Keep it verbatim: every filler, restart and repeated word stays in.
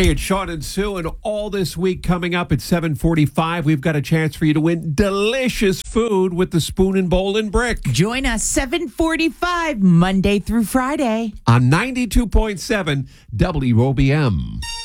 Hey, it's Sean and Sue, and all this week coming up at seven forty-five, we've got a chance for you to win delicious food with the Spoon and Bowl and Brick. Join us seven forty-five, Monday through Friday. On ninety-two point seven W O B M.